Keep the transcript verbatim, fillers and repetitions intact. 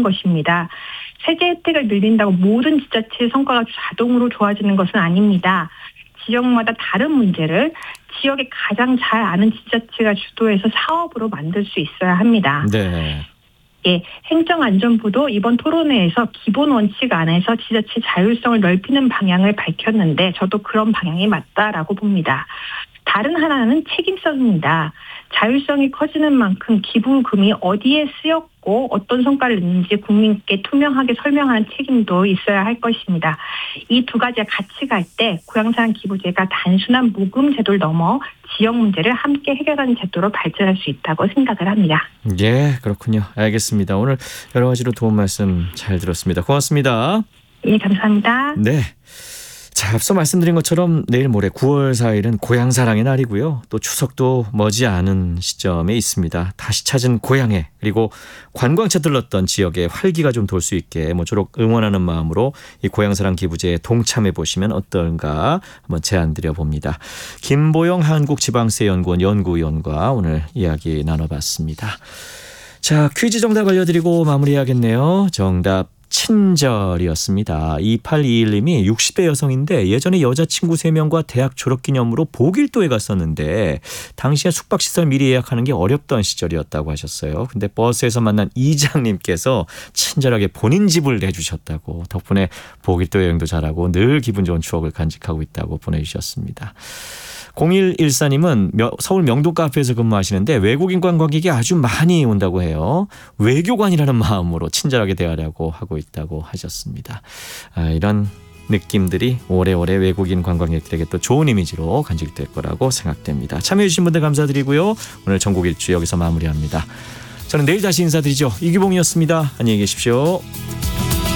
것입니다. 세제 혜택을 늘린다고 모든 지자체의 성과가 자동으로 좋아지는 것은 아닙니다. 지역마다 다른 문제를 지역에 가장 잘 아는 지자체가 주도해서 사업으로 만들 수 있어야 합니다. 네. 예, 행정안전부도 이번 토론회에서 기본 원칙 안에서 지자체 자율성을 넓히는 방향을 밝혔는데 저도 그런 방향이 맞다라고 봅니다. 다른 하나는 책임성입니다. 자율성이 커지는 만큼 기부금이 어디에 쓰였고 어떤 성과를 냈는지 국민께 투명하게 설명하는 책임도 있어야 할 것입니다. 이 두 가지가 같이 갈 때 고향사랑 기부제가 단순한 모금 제도를 넘어 지역 문제를 함께 해결하는 제도로 발전할 수 있다고 생각을 합니다. 예, 그렇군요. 알겠습니다. 오늘 여러 가지로 도움 말씀 잘 들었습니다. 고맙습니다. 예, 감사합니다. 네. 자, 앞서 말씀드린 것처럼 내일 모레 구월 사일은 고향사랑의 날이고요. 또 추석도 머지않은 시점에 있습니다. 다시 찾은 고향에 그리고 관광차 들렀던 지역에 활기가 좀 돌 수 있게 모쪼록 응원하는 마음으로 이 고향사랑 기부제에 동참해 보시면 어떨까 한번 제안 드려봅니다. 김보영 한국지방세연구원 연구위원과 오늘 이야기 나눠봤습니다. 자, 퀴즈 정답 알려드리고 마무리해야겠네요. 정답 친절이었습니다. 이팔이일 님이 육십 대 여성인데 예전에 여자친구 세 명과 대학 졸업기념으로 보길도에 갔었는데 당시에 숙박시설 미리 예약하는 게 어렵던 시절이었다고 하셨어요. 근데 버스에서 만난 이장님께서 친절하게 본인 집을 내주셨다고 덕분에 보길도 여행도 잘하고 늘 기분 좋은 추억을 간직하고 있다고 보내주셨습니다. 공일일사 님은 서울 명도 카페에서 근무하시는데 외국인 관광객이 아주 많이 온다고 해요. 외교관이라는 마음으로 친절하게 대하려고 하고 있다고 하셨습니다. 아, 이런 느낌들이 오래오래 외국인 관광객들에게 또 좋은 이미지로 간직될 거라고 생각됩니다. 참여해 주신 분들 감사드리고요. 오늘 전국 일주 여기서 마무리합니다. 저는 내일 다시 인사드리죠. 이규봉이었습니다. 안녕히 계십시오.